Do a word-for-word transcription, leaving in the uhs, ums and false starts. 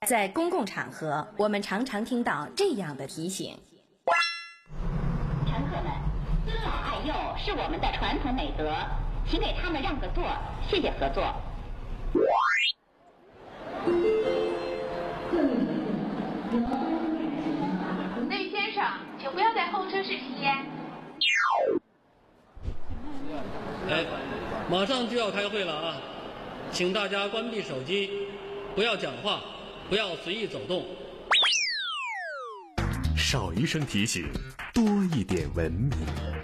在公共场合，我们常常听到这样的提醒： 乘客们，尊老爱幼是我们的传统美德，请给他们让个座，谢谢合作。 那位先生，请不要在候车室吸烟。 哎，马上就要开会了啊，请大家关闭手机，不要讲话，不要随意走动。 少一声提醒，多一点文明。